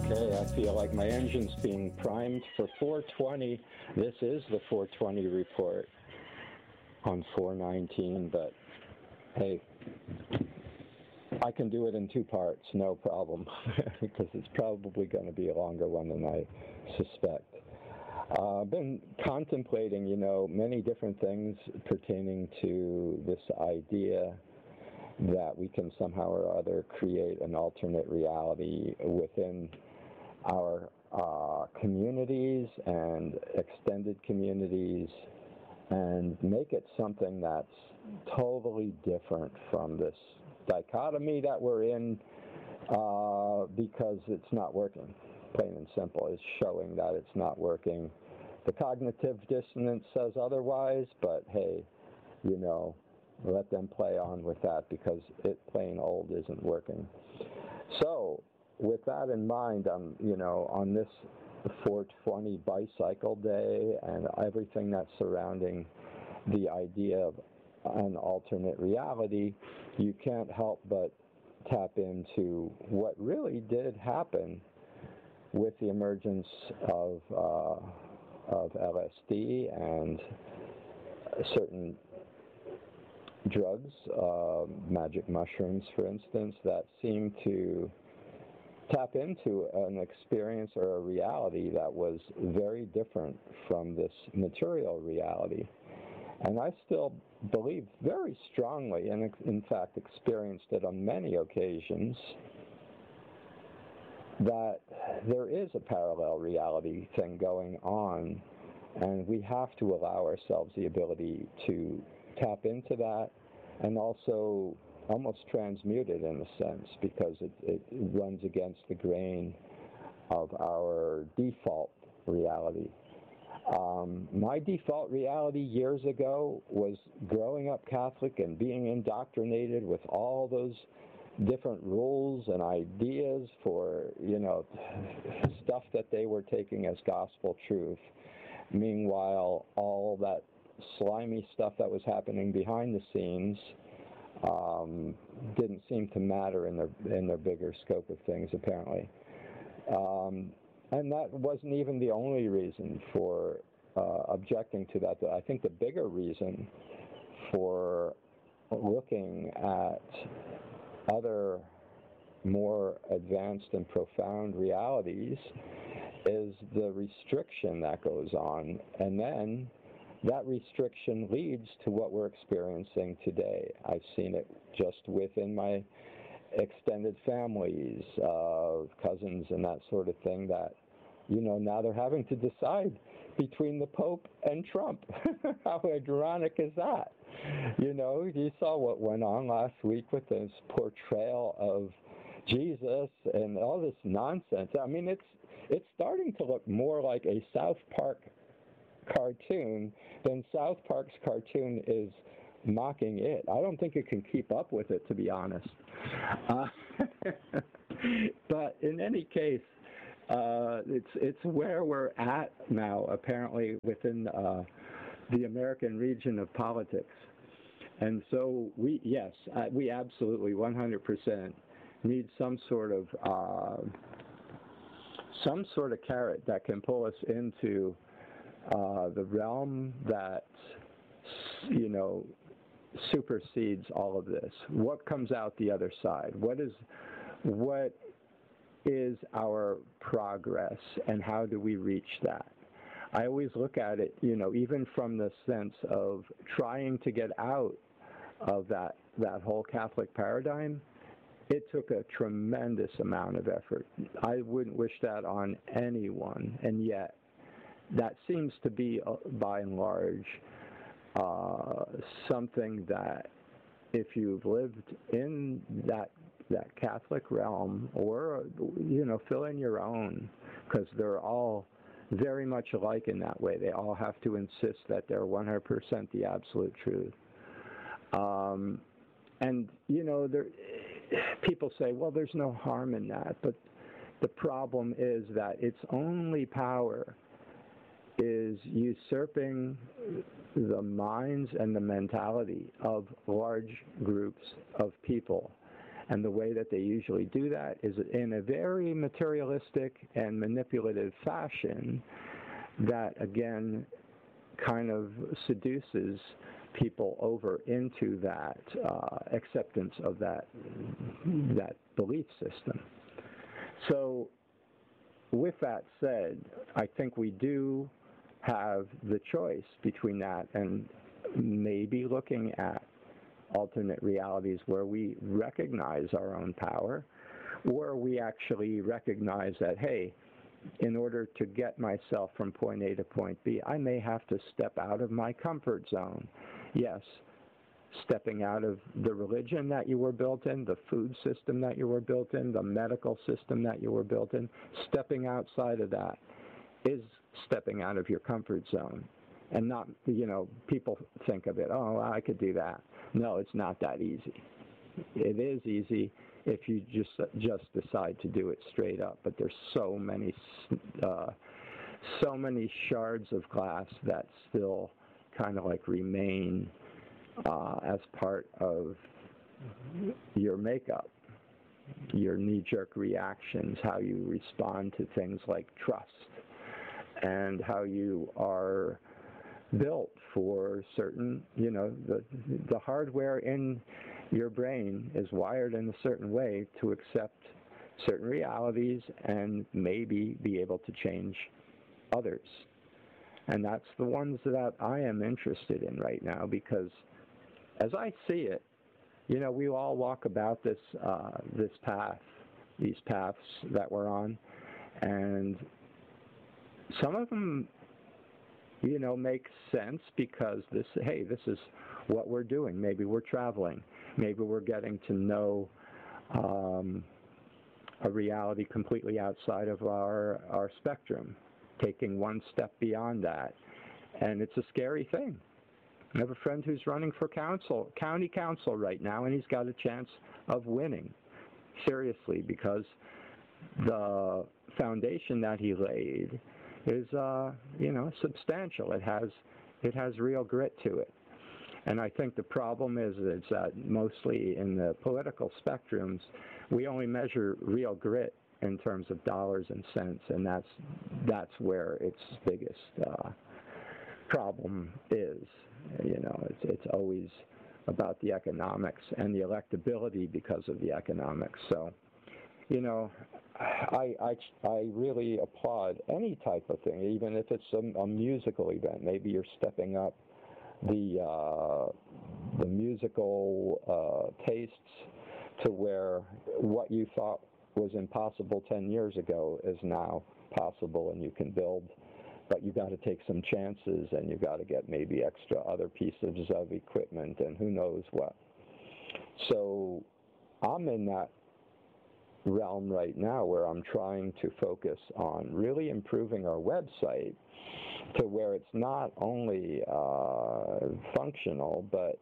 Okay, I feel like my engine's being primed for 420. This is the 420 report on 419, but hey, I can do it in two parts, no problem, because it's probably going to be a longer one than I suspect. I've been contemplating, many different things pertaining to this idea that we can somehow or other create an alternate reality within our communities and extended communities and make it something that's totally different from this dichotomy that we're in because it's not working. Plain and simple. It's showing that it's not working. The cognitive dissonance says otherwise, but hey, let them play on with that because it plain old isn't working. So, with that in mind, on this 420 bicycle day and everything that's surrounding the idea of an alternate reality, you can't help but tap into what really did happen with the emergence of LSD and certain drugs, magic mushrooms, for instance, that seem to tap into an experience or a reality that was very different from this material reality. And I still believe very strongly, and in fact experienced it on many occasions, that there is a parallel reality thing going on, and we have to allow ourselves the ability to tap into that and also almost transmute it in a sense, because it runs against the grain of our default reality. My default reality years ago was growing up Catholic and being indoctrinated with all those different rules and ideas for, stuff that they were taking as gospel truth. Meanwhile, all that slimy stuff that was happening behind the scenes didn't seem to matter in their bigger scope of things, apparently. And that wasn't even the only reason for objecting to that. I think the bigger reason for looking at other more advanced and profound realities is the restriction that goes on, and then that restriction leads to what we're experiencing today. I've seen it just within my extended families, cousins and that sort of thing, that, now they're having to decide between the Pope and Trump. How ironic is that? You saw what went on last week with this portrayal of Jesus and all this nonsense. I mean, it's starting to look more like a South Park cartoon than South Park's cartoon is mocking it. I don't think it can keep up with it, to be honest. But in any case, it's where we're at now, apparently, within the American region of politics. And so we absolutely 100% need some sort of carrot that can pull us into the realm that, supersedes all of this. What comes out the other side? What is our progress, and how do we reach that? I always look at it, even from the sense of trying to get out of that whole Catholic paradigm. It took a tremendous amount of effort. I wouldn't wish that on anyone, and yet that seems to be, by and large, something that if you've lived in that Catholic realm, or, fill in your own, because they're all very much alike in that way. They all have to insist that they're 100% the absolute truth. And, people say, well, there's no harm in that, but the problem is that its only power is usurping the minds and the mentality of large groups of people. And the way that they usually do that is in a very materialistic and manipulative fashion that, again, kind of seduces people over into that acceptance of that belief system. So with that said, I think we do have the choice between that and maybe looking at alternate realities where we recognize our own power, or we actually recognize that, hey, in order to get myself from point A to point B, I may have to step out of my comfort zone. Yes, stepping out of the religion that you were built in, the food system that you were built in, the medical system that you were built in, stepping outside of that is stepping out of your comfort zone. And not, people think of it, oh, I could do that. No, it's not that easy. It is easy if you just decide to do it straight up. But there's so many shards of glass that still kind of like remain as part of your makeup, your knee-jerk reactions, how you respond to things like trust, and how you are built for certain, the hardware in your brain is wired in a certain way to accept certain realities and maybe be able to change others. And that's the ones that I am interested in right now, because as I see it, we all walk about this path, these paths that we're on, and some of them make sense because this is what we're doing. Maybe we're traveling. Maybe we're getting to know a reality completely outside of our spectrum, taking one step beyond that. And it's a scary thing. I have a friend who's running for county council right now, and he's got a chance of winning, seriously, because the foundation that he laid is substantial. It has real grit to it. And I think the problem is that mostly in the political spectrums, we only measure real grit in terms of dollars and cents, and that's where its biggest problem is. It's always about the economics and the electability because of the economics. So, I really applaud any type of thing, even if it's a musical event. Maybe you're stepping up the musical tastes to where what you thought was impossible 10 years ago is now possible, and you can build. But you got to take some chances, and you got to get maybe extra other pieces of equipment and who knows what. So I'm in that realm right now where I'm trying to focus on really improving our website to where it's not only functional, but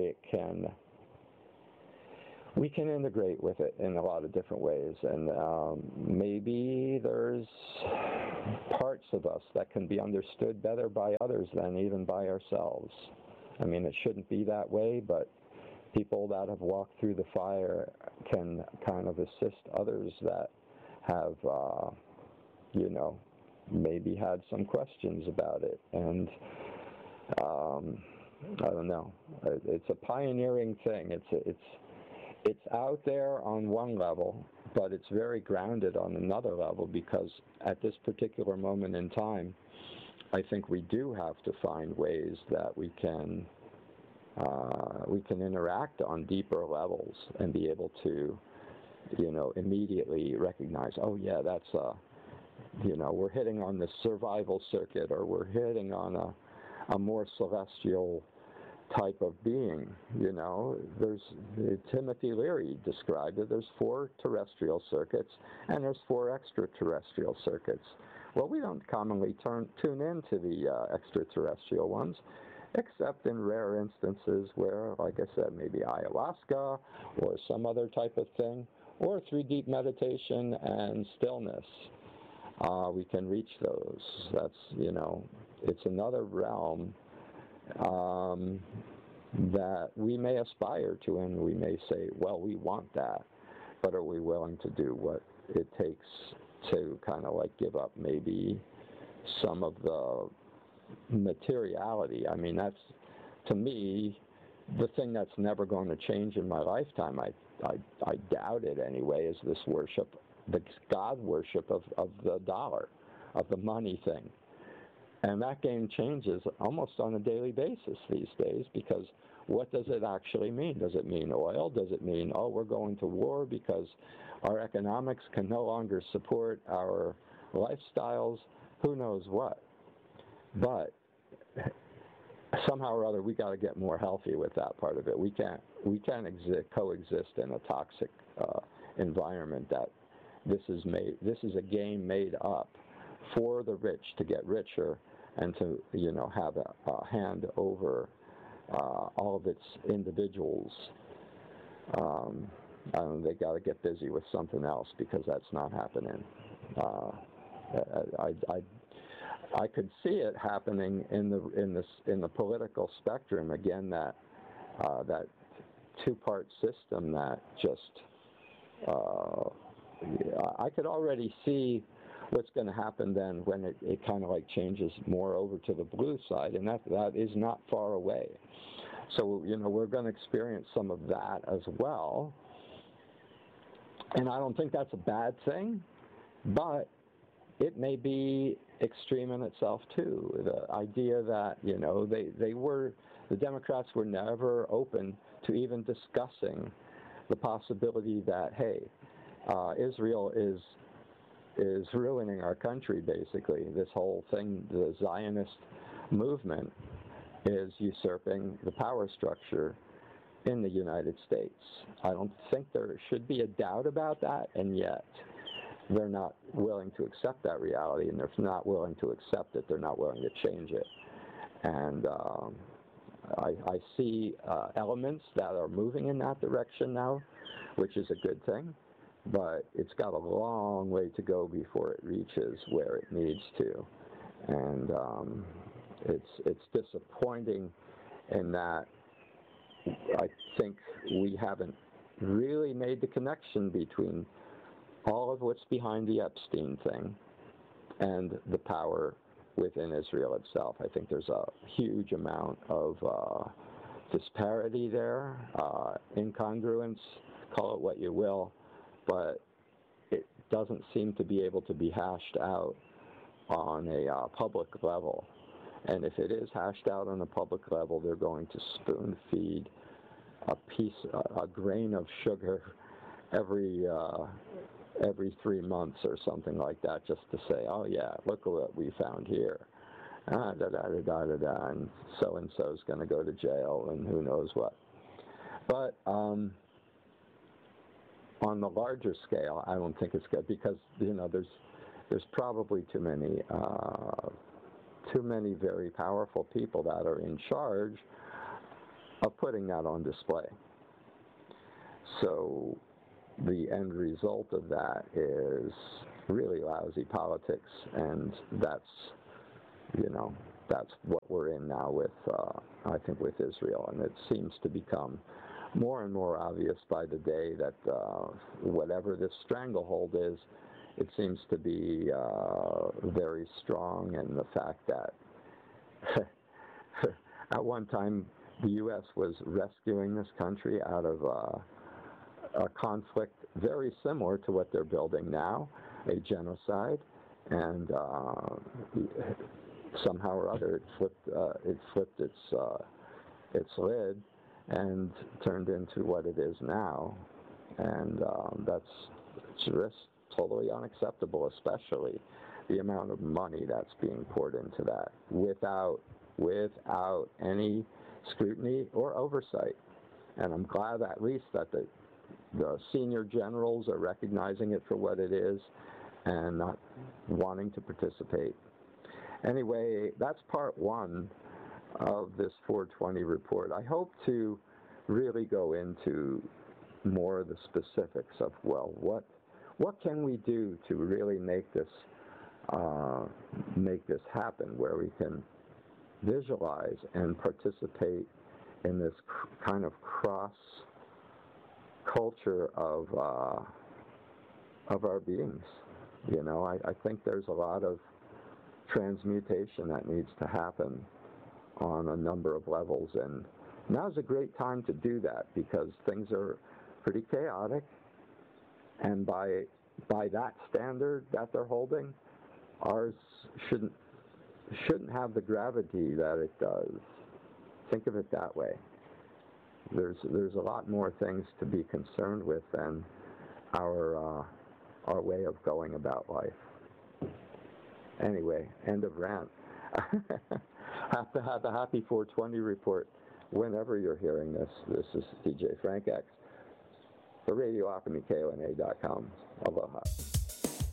we can integrate with it in a lot of different ways, and maybe there's parts of us that can be understood better by others than even by ourselves. I mean, it shouldn't be that way, but people that have walked through the fire can kind of assist others that have, maybe had some questions about it. And I don't know. It's a pioneering thing. It's out there on one level, but it's very grounded on another level, because at this particular moment in time, I think we do have to find ways that we can interact on deeper levels and be able to, immediately recognize, oh yeah, that's we're hitting on the survival circuit, or we're hitting on a more celestial type of being. There's Timothy Leary described it. There's 4 terrestrial circuits and there's 4 extraterrestrial circuits. Well, we don't commonly tune into the extraterrestrial ones, except in rare instances where, like I said, maybe ayahuasca or some other type of thing, or through deep meditation and stillness. We can reach those. That's, it's another realm that we may aspire to, and we may say, well, we want that. but are we willing to do what it takes to kind of like give up maybe some of the materiality? I mean, that's, to me, the thing that's never going to change in my lifetime. I doubt it anyway, is this worship, the God worship of the dollar, of the money thing. And that game changes almost on a daily basis these days, because what does it actually mean? Does it mean oil? Does it mean, oh, we're going to war because our economics can no longer support our lifestyles? Who knows what? But somehow or other, we got to get more healthy with that part of it. We can't coexist in a toxic environment that this is a game made up for the rich to get richer and to, you know, have a hand over all of its individuals. They got to get busy with something else, because that's not happening. I could see it happening in the political spectrum again. That two-part system that just I could already see what's going to happen then when it kind of like changes more over to the blue side, and that is not far away. So, you know, we're going to experience some of that as well, and I don't think that's a bad thing, but it may be extreme in itself too. The idea that, you know, the Democrats were never open to even discussing the possibility that, hey, Israel is ruining our country, basically. This whole thing, the Zionist movement, is usurping the power structure in the United States. I don't think there should be a doubt about that, and yet they're not willing to accept that reality, and they're not willing to accept it. They're not willing to change it. And I see elements that are moving in that direction now, which is a good thing, but it's got a long way to go before it reaches where it needs to. And it's disappointing in that I think we haven't really made the connection between all of what's behind the Epstein thing and the power within Israel itself. I think there's a huge amount of disparity there, incongruence, call it what you will, but it doesn't seem to be able to be hashed out on a public level. And if it is hashed out on a public level, they're going to spoon feed a grain of sugar every 3 months or something like that, just to say, oh yeah, look at what we found here. And so-and-so's going to go to jail and who knows what. But on the larger scale, I don't think it's good, because, you know, there's probably too many very powerful people that are in charge of putting that on display. So the end result of that is really lousy politics, and that's what we're in now with, I think, with Israel. And it seems to become more and more obvious by the day that whatever this stranglehold is, it seems to be very strong. And the fact that at one time the U.S. was rescuing this country out of a conflict very similar to what they're building now, a genocide, and somehow or other it flipped its lid and turned into what it is now, and that's just totally unacceptable, especially the amount of money that's being poured into that without any scrutiny or oversight. And I'm glad at least that the senior generals are recognizing it for what it is and not wanting to participate. Anyway, that's part one of this 420 report. I hope to really go into more of the specifics of, well, what can we do to really make this happen, where we can visualize and participate in this kind of culture of our beings. You know, I think there's a lot of transmutation that needs to happen on a number of levels, and now's a great time to do that because things are pretty chaotic, and by that standard that they're holding, ours shouldn't have the gravity that it does. Think of it that way. There's a lot more things to be concerned with than our way of going about life. Anyway, end of rant. Have to have a happy 420 report whenever you're hearing this. This is DJ Frank X for Radio Alchemy, KONA.com. Aloha.